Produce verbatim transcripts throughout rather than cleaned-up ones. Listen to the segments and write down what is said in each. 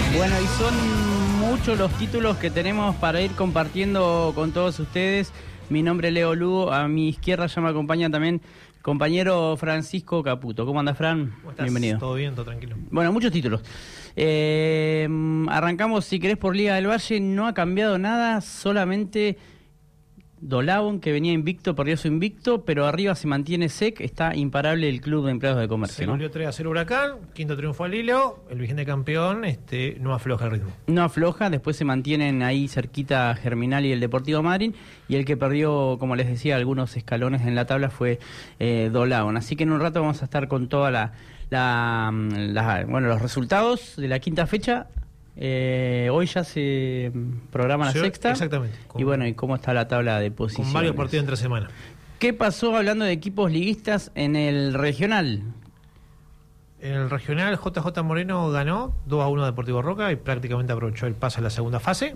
Bueno, y son muchos los títulos que tenemos para ir compartiendo con todos ustedes. Mi nombre es Leo Lugo, a mi izquierda ya me acompaña también compañero Francisco Caputo. ¿Cómo andas, Fran? ¿Cómo estás? Bienvenido. Todo bien, todo tranquilo. Bueno, muchos títulos. Eh, arrancamos, si querés, por Liga del Valle. No ha cambiado nada, solamente Dolabon, que venía invicto, perdió su invicto, pero arriba se mantiene S E C, está imparable el Club de Empleados de Comercio. Se ¿no? volvió tres a cero Huracán, quinto triunfo al hilo, el vigente campeón este, no afloja el ritmo. No afloja, después se mantienen ahí cerquita Germinal y el Deportivo Madryn, y el que perdió, como les decía, algunos escalones en la tabla fue eh, Dolabon. Así que en un rato vamos a estar con toda la, la, la bueno, los resultados de la quinta fecha. Eh, hoy ya se programa la Sí, sexta. exactamente. Y bueno, ¿y cómo está la tabla de posiciones? Con varios partidos entre semana. ¿Qué pasó hablando de equipos liguistas en el regional? En el regional, J J Moreno ganó dos a uno a Deportivo Roca y prácticamente aprovechó el pase a la segunda fase.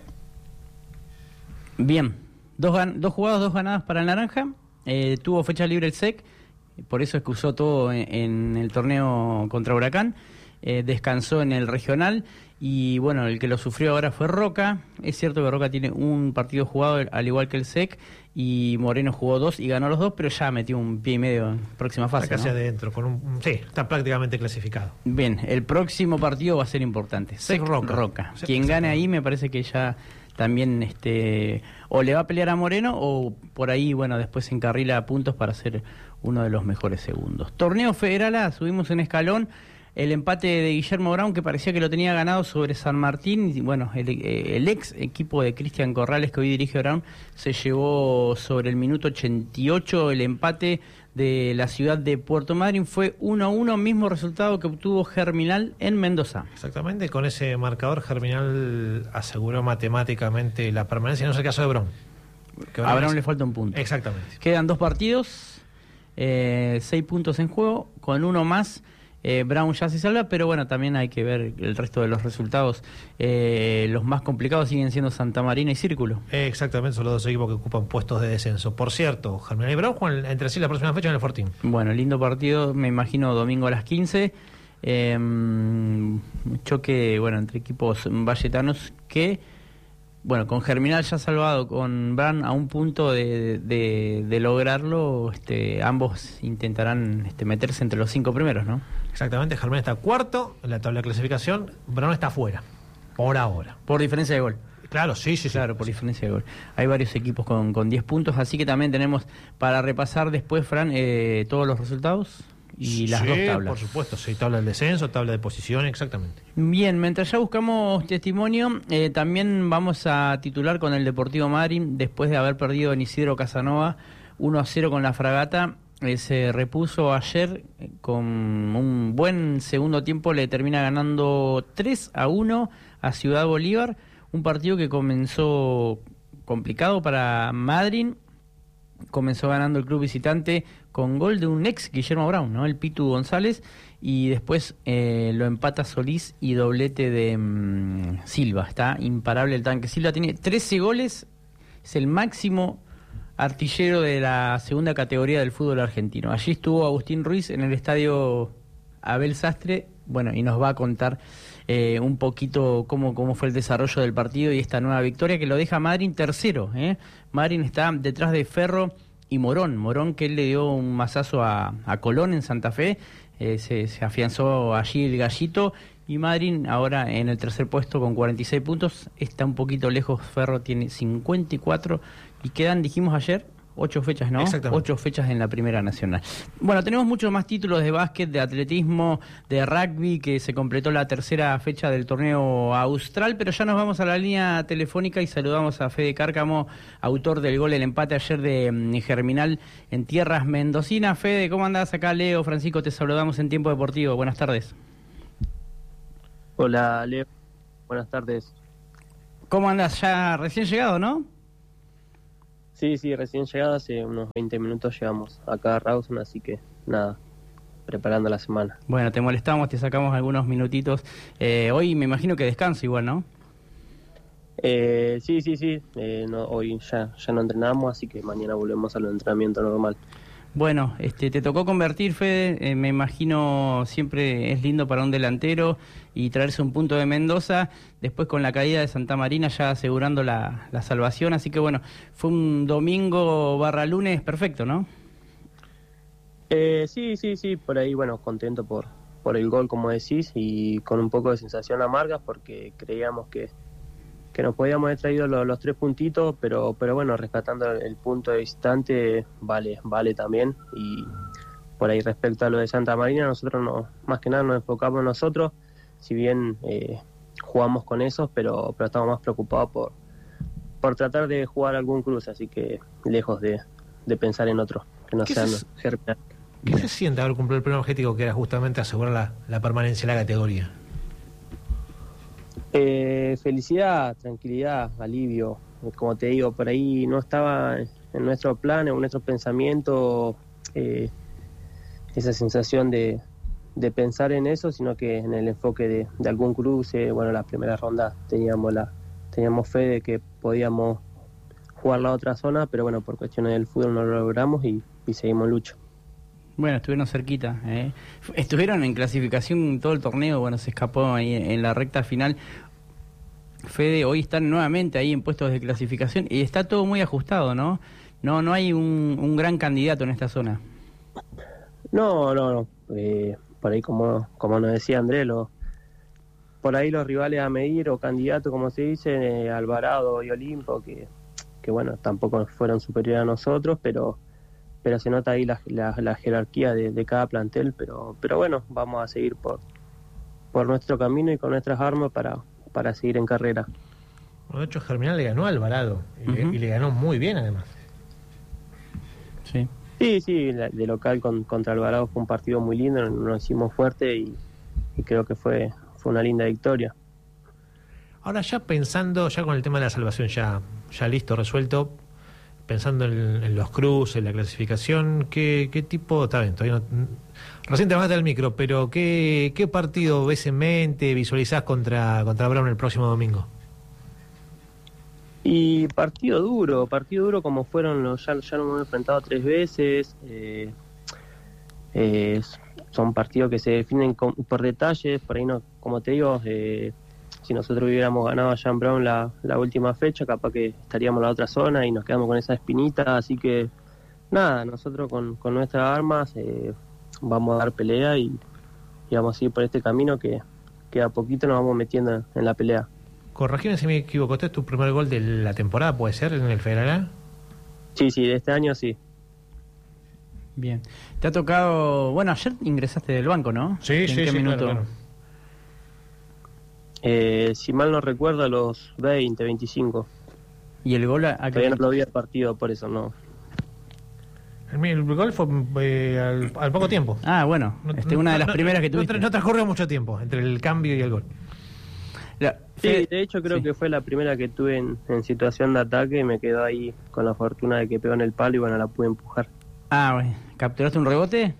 Bien, dos, gan- dos jugados, dos ganadas para el Naranja. Eh, tuvo fecha libre el S E C, por eso excusó todo en, en el torneo contra Huracán. Eh, descansó en el regional y bueno, el que lo sufrió ahora fue Roca. Es cierto que Roca tiene un partido jugado al igual que el S E C y Moreno jugó dos y ganó los dos, pero ya metió un pie y medio en próxima fase. Está casi ¿no? adentro, con un, sí, está prácticamente clasificado. Bien, el próximo partido va a ser importante. S E C Roca. Roca. S E C Quien gane ahí me parece que ya también este o le va a pelear a Moreno o por ahí, bueno, después se encarrila a puntos para ser uno de los mejores segundos. Torneo Federal A, subimos en escalón. El empate de Guillermo Brown, que parecía que lo tenía ganado sobre San Martín. Y bueno, el, el ex equipo de Cristian Corrales, que hoy dirige Brown, se llevó sobre el minuto ochenta y ocho el empate de la ciudad de Puerto Madryn. Fue uno a uno, mismo resultado que obtuvo Germinal en Mendoza. Exactamente, con ese marcador Germinal aseguró matemáticamente la permanencia, no es el caso de Brown. A Brown le falta un punto. Exactamente. Quedan dos partidos, eh, seis puntos en juego, con uno más. Eh, Brown ya se salva, pero bueno, también hay que ver el resto de los resultados. Eh, los más complicados siguen siendo Santa Marina y Círculo. Eh, exactamente, son los dos equipos que ocupan puestos de descenso. Por cierto, Germinal y Brown juegan entre sí la próxima fecha en el Fortín. Bueno, lindo partido, me imagino domingo a las quince. Eh, un choque, bueno, entre equipos valletanos que, bueno, con Germinal ya salvado, con Brown a un punto de, de, de lograrlo, este, ambos intentarán este, meterse entre los cinco primeros, ¿no? Exactamente, Germinal está cuarto en la tabla de clasificación, Brown está fuera, por ahora. Por diferencia de gol. Claro, sí, sí, sí. Claro, por diferencia de gol. Hay varios equipos con, con diez puntos, así que también tenemos para repasar después, Fran, eh, todos los resultados y las sí, dos tablas. Por supuesto, sí, tabla del descenso, tabla de posiciones, exactamente. Bien, mientras ya buscamos testimonio, eh, también vamos a titular con el Deportivo Madryn, después de haber perdido en Isidro Casanova uno a cero con la Fragata. Eh, se repuso ayer eh, con un buen segundo tiempo, le termina ganando tres a uno a Ciudad Bolívar, un partido que comenzó complicado para Madryn. Comenzó ganando el club visitante con gol de un ex Guillermo Brown, ¿no? El Pitu González, y después eh, lo empata Solís y doblete de mmm, Silva. Está imparable el tanque. Silva tiene trece goles, es el máximo artillero de la segunda categoría del fútbol argentino. Allí estuvo Agustín Ruiz en el estadio Abel Sastre, bueno, y nos va a contar eh, un poquito cómo, cómo fue el desarrollo del partido y esta nueva victoria que lo deja Madryn tercero. ¿eh? Madryn está detrás de Ferro y Morón. Morón, que él le dio un mazazo a, a Colón en Santa Fe, eh, se, se afianzó allí el gallito, y Madryn ahora en el tercer puesto con cuarenta y seis puntos. Está un poquito lejos, Ferro tiene cincuenta y cuatro y quedan, dijimos ayer, ocho fechas, ¿no? Exactamente. Ocho fechas en la Primera Nacional. Bueno, tenemos muchos más títulos de básquet, de atletismo, de rugby, que se completó la tercera fecha del torneo austral, pero ya nos vamos a la línea telefónica y saludamos a Fede Cárcamo, autor del gol, el empate ayer de mm, Germinal en tierras mendocinas. Fede, ¿cómo andás? Acá Leo, Francisco, te saludamos en Tiempo Deportivo. Buenas tardes. Hola, Leo. Buenas tardes. ¿Cómo andás? Ya recién llegado, ¿no? Sí, sí, recién llegado, hace unos veinte minutos llegamos acá a Rawson, así que nada, preparando la semana. Bueno, te molestamos, te sacamos algunos minutitos. Eh, hoy me imagino que descanso igual, ¿no? Eh, sí, sí, sí, eh, no, hoy ya, ya no entrenamos, así que mañana volvemos al entrenamiento normal. Bueno, este, te tocó convertir, Fede, eh, me imagino siempre es lindo para un delantero y traerse un punto de Mendoza, después con la caída de Santa Marina ya asegurando la, la salvación, así que bueno, fue un domingo barra lunes perfecto, ¿no? Eh, sí, sí, sí, por ahí, bueno, contento por, por el gol, como decís, y con un poco de sensación amarga porque creíamos que, que nos podíamos haber traído los, los tres puntitos, pero pero bueno, rescatando el punto de distante vale vale también. Y por ahí respecto a lo de Santa Marina, nosotros no, más que nada nos enfocamos en nosotros, si bien eh, jugamos con esos, pero pero estamos más preocupados por, por tratar de jugar algún cruce, así que lejos de, de pensar en otros, que no sean se, Germinal. ¿Qué se siente haber cumplido el primer objetivo, que era justamente asegurar la, la permanencia en la categoría? Eh, felicidad, tranquilidad, alivio. Como te digo, por ahí no estaba en nuestro plan, en nuestro pensamiento, eh, esa sensación de, de pensar en eso, sino que en el enfoque de, de algún cruce. Bueno, la primera ronda teníamos la teníamos fe de que podíamos jugar la otra zona, pero bueno, por cuestiones del fútbol no lo logramos y, y seguimos en lucha. Bueno, estuvieron cerquita, ¿eh? Estuvieron en clasificación todo el torneo, bueno, se escapó ahí en la recta final. Fede, hoy están nuevamente ahí en puestos de clasificación y está todo muy ajustado, ¿no? No no hay un, un gran candidato en esta zona. No, no, no. Eh, por ahí, como como nos decía Andrés, lo, por ahí los rivales a medir o candidatos, como se dice, eh, Alvarado y Olimpo, que, que bueno, tampoco fueron superiores a nosotros, pero pero se nota ahí la, la, la jerarquía de, de cada plantel, pero pero bueno, vamos a seguir por por nuestro camino y con nuestras armas para, para seguir en carrera. Bueno, de hecho, Germinal le ganó a Alvarado, y, uh-huh. le, y le ganó muy bien además. Sí, sí, sí, de local con, contra Alvarado fue un partido muy lindo, nos hicimos fuerte y, y creo que fue, fue una linda victoria. Ahora ya pensando, ya con el tema de la salvación ya, ya listo, resuelto, pensando en, en los cruces, en la clasificación, ¿qué, qué tipo, está bien, todavía no, recién te bajaste el micro, pero ¿qué, qué partido ves en mente, visualizás contra, contra Brown el próximo domingo? Y partido duro, partido duro como fueron los, ya, ya nos hemos enfrentado tres veces, eh, eh, son partidos que se definen con, por detalles, por ahí no, como te digo, eh, si nosotros hubiéramos ganado a Jan Brown la, la última fecha, capaz que estaríamos en la otra zona y nos quedamos con esa espinita, así que nada, nosotros con, con nuestras armas eh, vamos a dar pelea y, y vamos a ir por este camino que, que a poquito nos vamos metiendo en, en la pelea. Corregime si me equivoco, ¿este es tu primer gol de la temporada, puede ser, en el Federal A? Sí, sí, de este año sí. Bien. Te ha tocado, bueno, ayer ingresaste del banco, ¿no? Sí, ¿En sí, qué sí, minuto? claro, claro. Eh, si mal no recuerdo, a los veinte, veinticinco. ¿Y el gol a, a Todavía no lo vi el partido, por eso no. El, el gol fue eh, al, al poco tiempo. Ah, bueno, no, este, una de las no, primeras que no, tuviste. No transcurrió mucho tiempo entre el cambio y el gol. La, sí, Fede, de hecho creo sí. que fue la primera que tuve en, en situación de ataque y me quedó ahí con la fortuna de que pegó en el palo y bueno, la pude empujar. Ah, bueno. ¿Capturaste un rebote?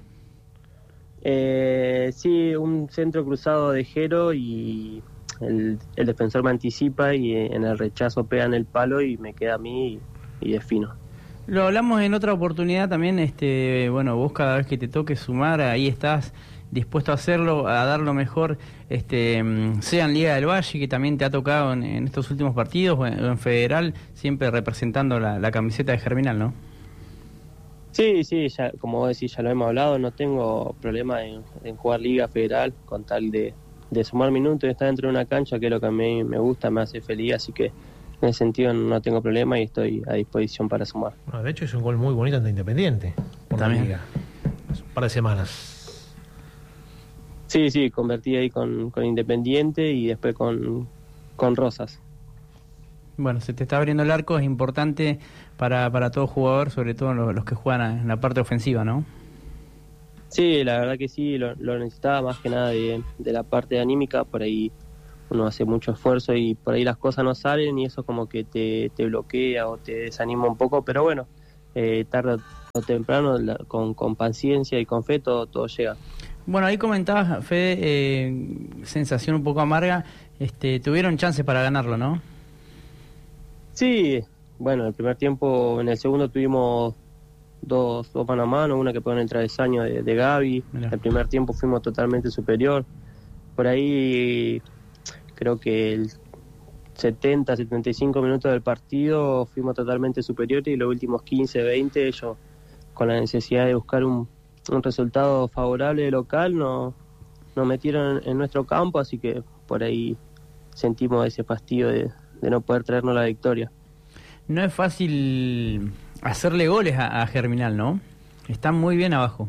Eh, sí, un centro cruzado de Jero y el, el defensor me anticipa y en el rechazo pega en el palo y me queda a mí y, y es fino. Lo hablamos en otra oportunidad también, este, bueno, vos cada vez que te toque sumar, ahí estás dispuesto a hacerlo, a dar lo mejor, este, sea en Liga del Valle, que también te ha tocado en, en estos últimos partidos, o en, o en Federal, siempre representando la, la camiseta de Germinal, ¿no? Sí, sí, ya, como vos decís, ya lo hemos hablado, no tengo problema en, en jugar Liga Federal con tal de, de sumar minutos y estar dentro de una cancha, que es lo que a mí me gusta, me hace feliz, así que en ese sentido no tengo problema y estoy a disposición para sumar. Bueno, de hecho es un gol muy bonito ante Independiente, por también. La Liga, hace un par de semanas. Sí, sí, convertí ahí con, con Independiente y después con, con Rosas. Bueno, se te está abriendo el arco, es importante para, para todo jugador, sobre todo los, los que juegan en la parte ofensiva, ¿no? Sí, la verdad que sí, lo, lo necesitaba más que nada de, de la parte anímica, por ahí uno hace mucho esfuerzo y por ahí las cosas no salen y eso como que te, te bloquea o te desanima un poco, pero bueno, eh, tarde o temprano, la, con, con paciencia y con fe todo, todo llega. Bueno, ahí comentabas, Fede, eh, sensación un poco amarga, este, tuvieron chances para ganarlo, ¿no? Sí, bueno, el primer tiempo, en el segundo tuvimos dos, dos mano a mano, una que pegó en el travesaño de, de Gaby. Mirá. El primer tiempo fuimos totalmente superior. Por ahí creo que el setenta, setenta y cinco minutos del partido fuimos totalmente superiores y los últimos quince, veinte ellos con la necesidad de buscar un, un resultado favorable de local nos no metieron en, en nuestro campo, así que por ahí sentimos ese fastidio de, de no poder traernos la victoria. No es fácil hacerle goles a, a Germinal, ¿no? Están muy bien abajo.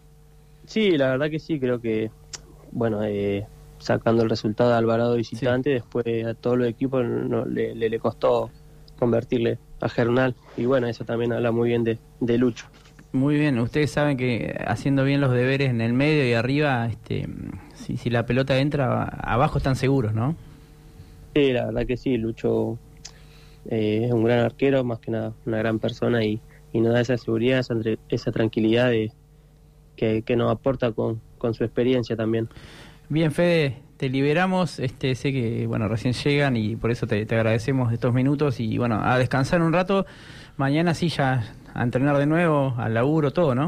Sí, la verdad que sí, creo que, bueno, eh, sacando el resultado de Alvarado visitante, sí. Después a todos los equipos no, le, le, le costó convertirle a Germinal, y bueno, eso también habla muy bien de, de Lucho. Muy bien, ustedes saben que haciendo bien los deberes en el medio y arriba, este, si, si la pelota entra, abajo están seguros, ¿no? Sí, la verdad que sí, Lucho eh, es un gran arquero, más que nada una gran persona, y, y nos da esa seguridad, esa, esa tranquilidad de, que, que nos aporta con, con su experiencia también. Bien, Fede, te liberamos, este, sé que bueno recién llegan y por eso te, te agradecemos estos minutos y bueno, a descansar un rato, mañana sí ya a entrenar de nuevo, al laburo, todo, ¿no?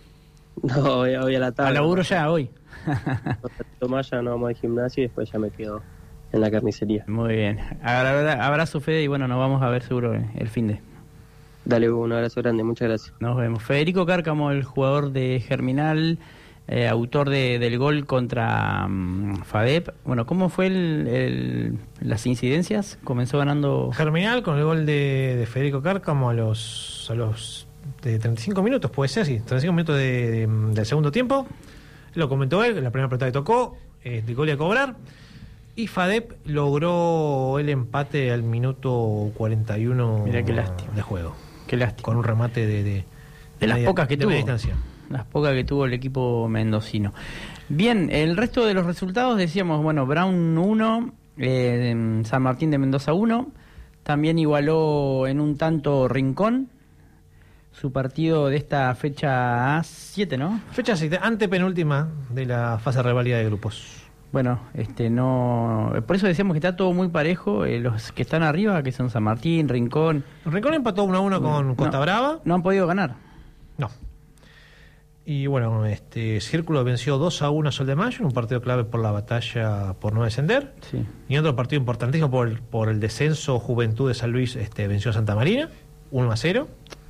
No, hoy, hoy a la tarde. Al laburo ya, hoy. Tomás, ya no vamos al gimnasio y después ya me quedo en la carnicería. Muy bien, abrazo Fede y bueno, nos vamos a ver seguro el fin de. Dale, un abrazo grande, muchas gracias. Nos vemos. Federico Cárcamo, el jugador de Germinal, eh, autor de, del gol contra um, FADEP. Bueno, ¿cómo fue el, el, las incidencias? Comenzó ganando Germinal con el gol de, de Federico Cárcamo a los a los de treinta y cinco minutos, puede ser, sí, treinta y cinco minutos de, de, del segundo tiempo. Lo comentó él, la primera pelota que tocó, eh, de gol y a cobrar. Y FADEP logró el empate al minuto cuarenta y uno. Mirá qué lástima de juego. Qué lástima. Con un remate de, de, de, de las media, pocas que de tuvo. Distancia. Las pocas que tuvo el equipo mendocino. Bien, el resto de los resultados decíamos, bueno, Brown uno, eh, San Martín de Mendoza uno, también igualó en un tanto Rincón, su partido de esta fecha siete, ¿no? Fecha siete, antepenúltima de la fase de reválida de grupos. Bueno, este no, por eso decíamos que está todo muy parejo, eh, los que están arriba, que son San Martín, Rincón. Rincón empató uno a uno con Costa no, Brava. No han podido ganar. No. Y bueno, este Círculo venció dos a uno a Sol de Mayo, en un partido clave por la batalla por no descender. Sí. Y otro partido importantísimo por el, por el descenso, Juventud de San Luis este, venció a Santa Marina, uno a cero.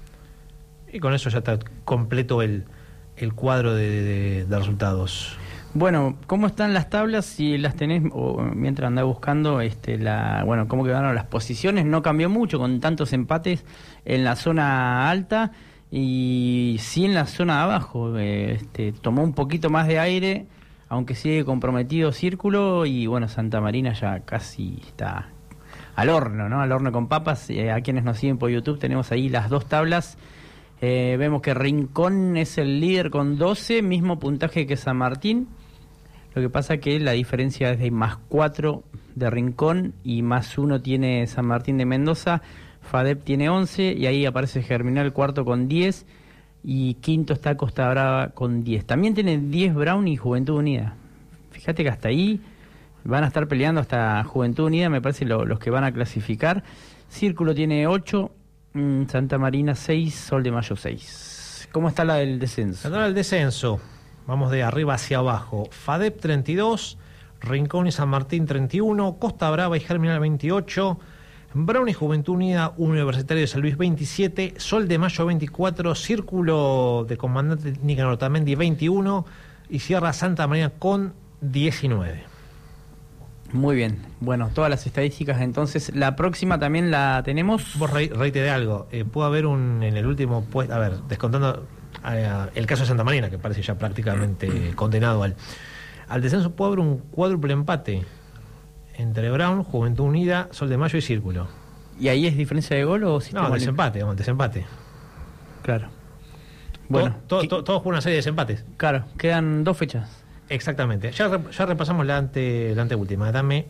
Y con eso ya está completo el, el cuadro de, de, de resultados. Bueno, ¿cómo están las tablas? Si las tenés, o mientras andás buscando, este, la, bueno, cómo quedaron las posiciones, no cambió mucho con tantos empates en la zona alta y sí en la zona de abajo. Eh, este, tomó un poquito más de aire, aunque sigue comprometido Círculo, y bueno, Santa Marina ya casi está al horno, ¿no? Al horno con papas. Eh, a quienes nos siguen por YouTube tenemos ahí las dos tablas. Eh, vemos que Rincón es el líder con doce, mismo puntaje que San Martín. Lo que pasa que la diferencia es de más cuatro de Rincón y más uno tiene San Martín de Mendoza. FADEP tiene once y ahí aparece Germinal cuarto con diez y quinto está Costa Brava con diez. También tiene diez Brown y Juventud Unida. Fíjate que hasta ahí van a estar peleando hasta Juventud Unida, me parece lo, los que van a clasificar. Círculo tiene ocho, mmm, Santa Marina seis, Sol de Mayo seis. ¿Cómo está la del descenso? La del descenso. Vamos de arriba hacia abajo. FADEP treinta y dos, Rincón y San Martín treinta y uno, Costa Brava y Germinal veintiocho, Brown y Juventud Unida Universitario de San Luis veintisiete, Sol de Mayo veinticuatro, Círculo de Comandante Nicanor Otamendi veintiuno y cierra Santa Marina con diecinueve. Muy bien. Bueno, todas las estadísticas entonces. La próxima también la tenemos. Vos re, reiteré algo. Eh, pudo haber un en el último puesto, a ver, descontando eh, el caso de Santa Marina, que parece ya prácticamente condenado al, al descenso, puede haber un cuádruple empate entre Brown, Juventud Unida, Sol de Mayo y Círculo. ¿Y ahí es diferencia de gol o sistema? No, desempate, vamos, desempate. Claro. Bueno, todo, todo, todo, todos por una serie de desempates. Claro, quedan dos fechas. Exactamente. Ya, ya repasamos la ante la anteúltima. Dame.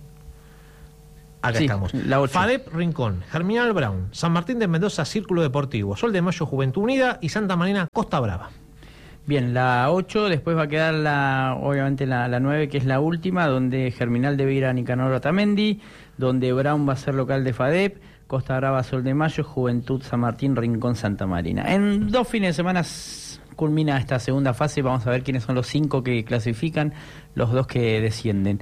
Acá sí, estamos. La ocho. FADEP Rincón, Germinal Brown, San Martín de Mendoza Círculo Deportivo, Sol de Mayo Juventud Unida y Santa Marina Costa Brava. Bien, la ocho, después va a quedar la, obviamente la, la nueve, que es la última, donde Germinal debe ir a Nicanor Otamendi, donde Brown va a ser local de FADEP, Costa Brava, Sol de Mayo, Juventud, San Martín, Rincón, Santa Marina. En dos fines de semana culmina esta segunda fase. Vamos a ver quiénes son los cinco que clasifican, los dos que descienden.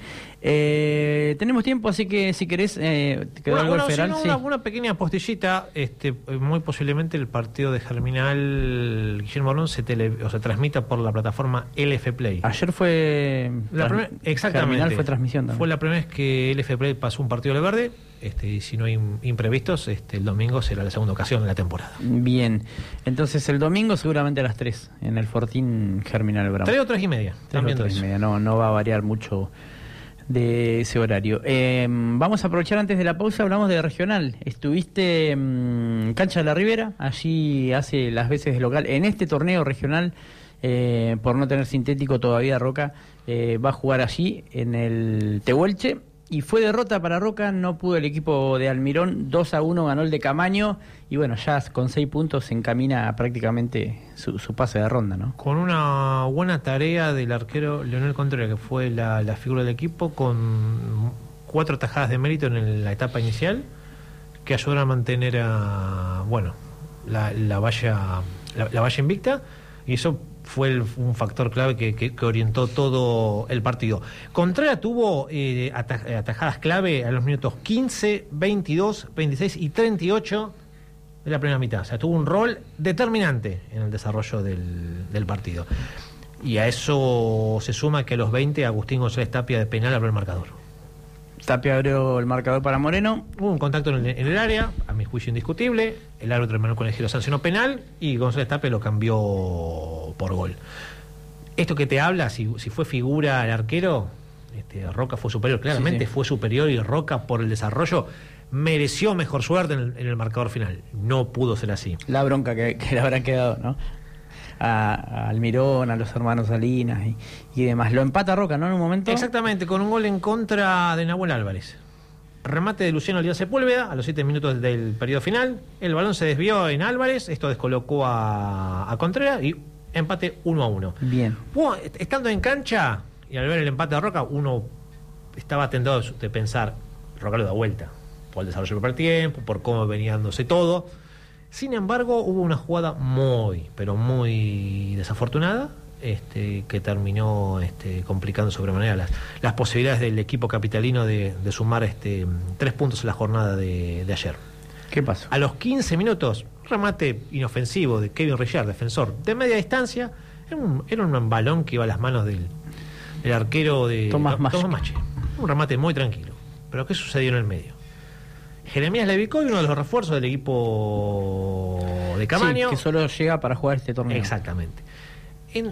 Eh, tenemos tiempo, así que si querés, eh, ¿te quedó bueno, algo bueno, federal? Sí, no, sí. una, una pequeña postillita, este, muy posiblemente el partido de Germinal Guillermo Morón se, tele, o se transmita por la plataforma L F Play. Ayer fue... La primer, exactamente. Germinal fue transmisión también. Fue la primera vez que L F Play pasó un partido de verde. Este, y si no hay imprevistos, este, el domingo será la segunda ocasión de la temporada. Bien, entonces el domingo seguramente a las tres en el Fortín Germinal Bravo. Tres o tres y media. Tres o tres y media, no, no va a variar mucho de ese horario. Eh, vamos a aprovechar antes de la pausa, hablamos de regional. Estuviste en Cancha de la Ribera, allí hace las veces de local. En este torneo regional, eh, por no tener sintético todavía, Roca eh, va a jugar allí en el Tehuelche. Y fue derrota para Roca, no pudo el equipo de Almirón, dos a uno ganó el de Camaño, y bueno, ya con seis puntos se encamina prácticamente su, su pase de ronda, ¿no? Con una buena tarea del arquero Leonel Contreras, que fue la, la figura del equipo, con cuatro tajadas de mérito en la etapa inicial, que ayudaron a mantener a, bueno, la, la valla la, la valla invicta, y eso fue el, un factor clave que, que, que orientó todo el partido. Contreras tuvo eh, atajadas clave a los minutos quince, veintidós, veintiséis y treinta y ocho de la primera mitad. O sea, tuvo un rol determinante en el desarrollo del, del partido. Y a eso se suma que a los veinte Agustín González Tapia de penal abrió el marcador. Tapia abrió el marcador para Moreno. Hubo un contacto en el, en el área, a mi juicio indiscutible. El árbitro Manuel Conejero sancionó penal y González Tapia lo cambió por gol. Esto que te habla, si, si fue figura el arquero, este, Roca fue superior, claramente sí, sí. fue superior, y Roca, por el desarrollo, mereció mejor suerte en el, en el marcador final. No pudo ser así. La bronca que, que le habrá quedado, ¿no? A, a Almirón, a los hermanos Salinas y, y demás. Lo empata Roca, ¿no? En un momento. Exactamente, con un gol en contra de Nahuel Álvarez. Remate de Luciano Díaz Sepúlveda a los siete minutos del periodo final. El balón se desvió en Álvarez, esto descolocó a, a Contreras y empate uno a uno. Bien. Bueno, estando en cancha y al ver el empate de Roca, uno estaba tentado de pensar, Roca lo da vuelta por el desarrollo del primer tiempo, por cómo venía dándose todo. Sin embargo, hubo una jugada muy, pero muy desafortunada, este, que terminó este, complicando sobremanera las, las posibilidades del equipo capitalino de, de sumar este, tres puntos en la jornada de, de ayer. ¿Qué pasó? A los quince minutos, remate inofensivo de Kevin Richard, defensor de media distancia, era un, era un balón que iba a las manos del, del arquero de Tomás no, Mache. Mache. Un remate muy tranquilo. Pero ¿qué sucedió en el medio? Jeremías Levicoy, uno de los refuerzos del equipo de Camaño. Sí, que solo llega para jugar este torneo. Exactamente. En,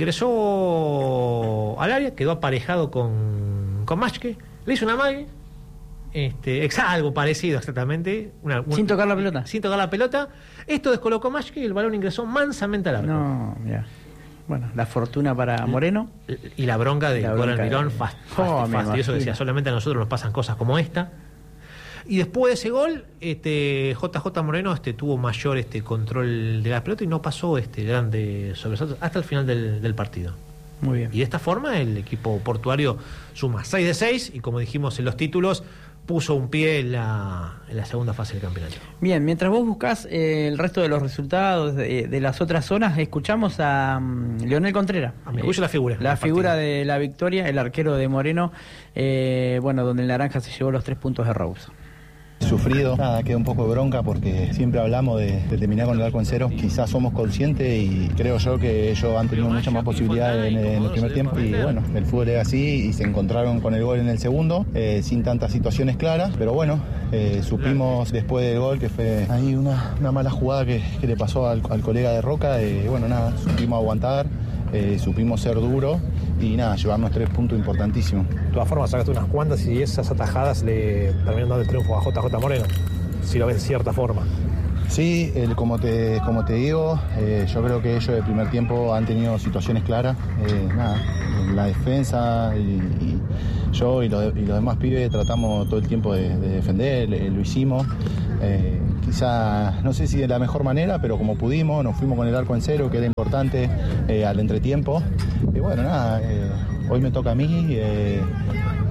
ingresó al área, quedó aparejado con, con Mache, le hizo una mague, este, ex, algo parecido exactamente. Una, un, sin tocar la pelota. Sin tocar la pelota. Esto descolocó Mache y el balón ingresó mansamente al arco. No, mira. Bueno, la fortuna para Moreno. Y la bronca de Coral Mirón, de... fast, fast, oh, fastidioso, que decía, solamente a nosotros nos pasan cosas como esta. Y después de ese gol, este, J J Moreno este, tuvo mayor este, control de la pelota y no pasó este grande sobresalto hasta el final del, del partido. Muy bien. Y de esta forma el equipo portuario suma seis de seis y, como dijimos en los títulos, puso un pie en la, en la segunda fase del campeonato. Bien, mientras vos buscás eh, el resto de los resultados de, de las otras zonas, escuchamos a um, Leonel Contreras. A mi juicio, la figura. La figura partido. de la victoria, el arquero de Moreno, eh, bueno, donde el Naranja se llevó los tres puntos de Rausa. Sufrido, nada, queda un poco de bronca porque siempre hablamos de, de terminar con el arco en cero. Quizás somos conscientes y creo yo que ellos han tenido mucha más posibilidades en, en el primer tiempo y bueno, el fútbol es así y se encontraron con el gol en el segundo, eh, sin tantas situaciones claras, pero bueno, eh, supimos después del gol que fue ahí una, una mala jugada que, que le pasó al, al colega de Roca, eh, bueno, nada, supimos aguantar, eh, supimos ser duros y nada, llevarnos tres puntos importantísimos. De todas formas, sacaste unas cuantas y esas atajadas le terminaron dando el triunfo a J J Moreno, si lo ves de cierta forma. Sí, el, como, te, como te digo, eh, yo creo que ellos del primer tiempo han tenido situaciones claras. Eh, nada, la defensa y, y yo y, lo, y los demás pibes tratamos todo el tiempo de, de defender, eh, lo hicimos. Eh, quizá, no sé si de la mejor manera, pero como pudimos, nos fuimos con el arco en cero, que era importante, eh, al entretiempo. Y bueno, nada, eh, hoy me toca a mí. Eh,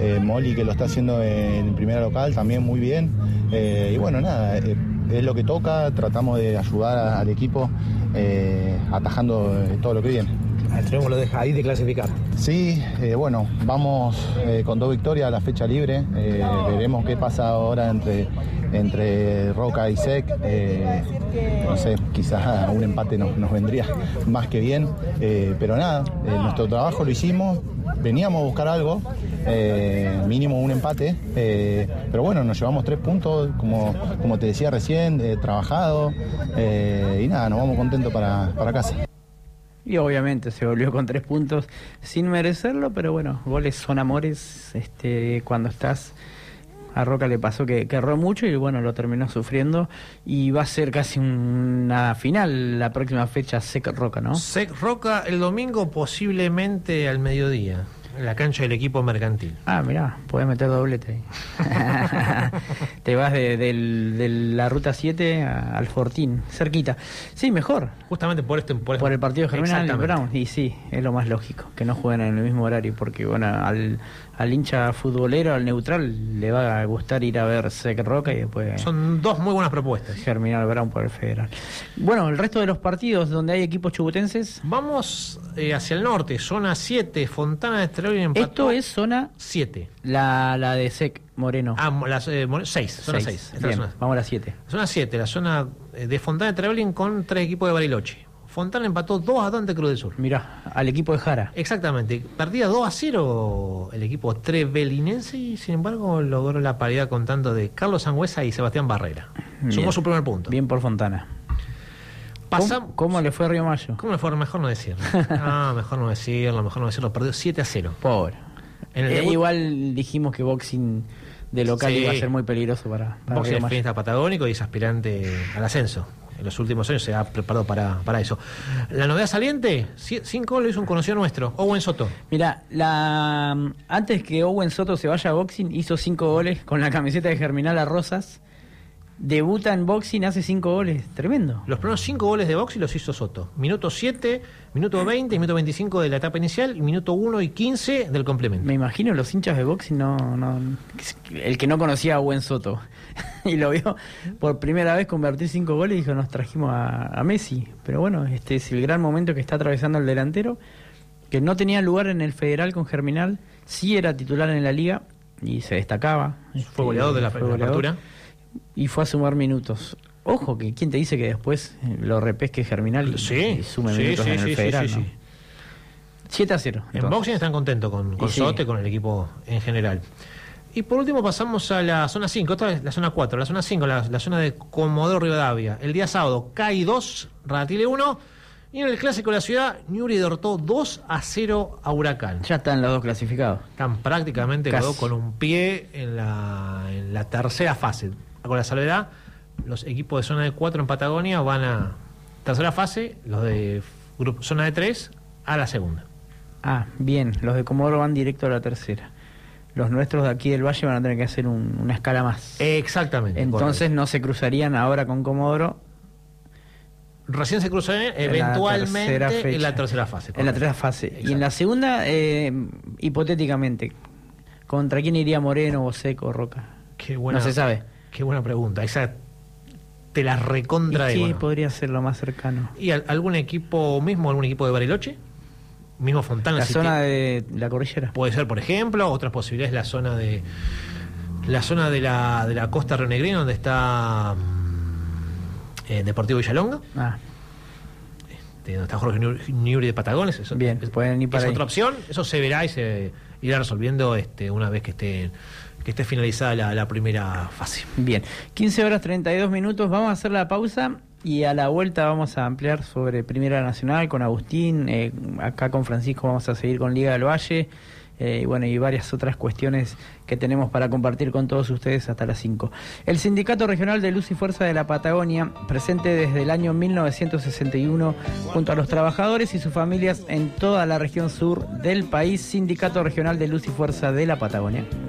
eh, Molly, que lo está haciendo en primera local, también muy bien. Eh, y bueno, nada, eh, es lo que toca, tratamos de ayudar a, al equipo eh, atajando eh, todo lo que viene. El triunfo lo deja ahí de clasificar. Sí, eh, bueno, vamos eh, con dos victorias a la fecha libre. Eh, veremos qué pasa ahora entre, entre Roca y Sec. Eh, no sé, quizás un empate nos, nos vendría más que bien. Eh, pero nada, eh, nuestro trabajo lo hicimos. Veníamos a buscar algo, eh, mínimo un empate. Eh, pero bueno, nos llevamos tres puntos, como, como te decía recién, eh, trabajado. Eh, y nada, nos vamos contentos para, para casa. Y obviamente se volvió con tres puntos sin merecerlo, pero bueno, goles son amores. Este, cuando estás, a Roca le pasó que, que erró mucho y bueno, lo terminó sufriendo. Y va a ser casi una final la próxima fecha, Sec Roca, ¿no? Sec Roca el domingo, posiblemente al mediodía, en la cancha del equipo mercantil. Ah, mirá, podés meter doblete ahí. Te vas de, de, de la ruta siete a, al Fortín, cerquita. Sí, mejor. Justamente por este por, por el partido Germinal y Brown. Y sí, es lo más lógico, que no jueguen en el mismo horario, porque bueno, al, al hincha futbolero, al neutral, le va a gustar ir a ver Sec Roca y después... Son dos muy buenas propuestas. Germinal Brown por el Federal. Bueno, el resto de los partidos donde hay equipos chubutenses... Vamos eh, hacia el norte, zona siete, Fontana de Estelón empató. Esto es zona siete. La, la de Sec Moreno. Ah, las eh, seis, zona seis. Vamos a la siete. Zona siete, la zona de Fontana de Trevelin con tres equipos de Bariloche. Fontana empató dos a dos ante Cruz del Sur. Mirá, al equipo de Jara. Exactamente. Perdía dos a cero el equipo trevelinense y sin embargo logró la paridad con tanto de Carlos Sangüesa y Sebastián Barrera. Bien. Sumó su primer punto. Bien por Fontana. Pasam- ¿Cómo, ¿Cómo le fue a Río Mayo? ¿Cómo le fue? Mejor no decirlo. Ah, mejor no decirlo, mejor no decirlo. Perdió siete a cero. Pobre. En el eh, debut... Igual dijimos que boxing de local sí. iba a ser muy peligroso para, para boxing es finista patagónico y es aspirante al ascenso. En los últimos años se ha preparado para, para eso. La novedad saliente, cinco goles hizo un conocido nuestro, Owen Soto. Mira, la antes que Owen Soto se vaya a boxing, hizo cinco goles con la camiseta de Germinal a Rosas. Debuta en boxing, hace cinco goles, tremendo. Los primeros cinco goles de boxing los hizo Soto. Minuto siete, minuto veinte, minuto veinticinco de la etapa inicial y minuto uno y quince del complemento. Me imagino los hinchas de boxing, no, no el que no conocía a Owen Soto y lo vio por primera vez convertir cinco goles y dijo, nos trajimos a, a Messi. Pero bueno, este es el gran momento que está atravesando el delantero, que no tenía lugar en el Federal con Germinal, sí era titular en la liga y se destacaba. Fue goleador de la, de la apertura. Y fue a sumar minutos. Ojo, que quién te dice que después lo repesque Germinal y, sí, y sume sí, minutos sí, en el sí, Federal, sí, ¿no? sí. siete a cero. En boxing están contentos con, con Sote, sí. Con el equipo en general. Y por último pasamos a la zona cinco, otra vez la zona cuatro, la zona cinco, la, la zona de Comodoro Rivadavia. El día sábado, C A I dos, Radatile uno. Y en el clásico de la ciudad, Ñuri derrotó dos a cero a Huracán. Ya están los dos clasificados. Están prácticamente los dos con un pie en la, en la tercera fase. Con la salvedad, los equipos de zona de cuatro en Patagonia van a tercera fase, los de grupo, zona de tres a la segunda. Ah, bien, los de Comodoro van directo a la tercera. Los nuestros de aquí del Valle van a tener que hacer un, una escala más. Exactamente. Entonces correcto. No se cruzarían ahora con Comodoro. Recién se cruzan eventualmente la en la tercera fase. Correcto. En la tercera fase. Exacto. Y en la segunda, eh, hipotéticamente, ¿contra quién iría Moreno, Boseco o Roca? Qué buena, no se sabe. Qué buena pregunta. Esa te la recontra de. ¿Y qué bueno. podría ser lo más cercano? ¿Y algún equipo mismo, algún equipo de Bariloche? Mismo Fontana. La si zona te... de la cordillera. Puede ser, por ejemplo, otras posibilidades, la zona de la zona de la de la costa rionegrina, donde está eh, Deportivo Villalonga. Ah. Este, donde está Jorge Ñuri de Patagones. Eso, bien, es, pueden ir para es ahí. Otra opción. Eso se verá y se irá resolviendo este, una vez que esté que esté finalizada la, la primera fase. Bien, quince horas treinta y dos minutos, vamos a hacer la pausa y a la vuelta vamos a ampliar sobre Primera Nacional con Agustín, eh, acá con Francisco vamos a seguir con Liga del Valle, eh, y bueno, y varias otras cuestiones que tenemos para compartir con todos ustedes hasta las cinco. El Sindicato Regional de Luz y Fuerza de la Patagonia, presente desde el año mil novecientos sesenta y uno junto a los trabajadores y sus familias en toda la región sur del país. Sindicato Regional de Luz y Fuerza de la Patagonia.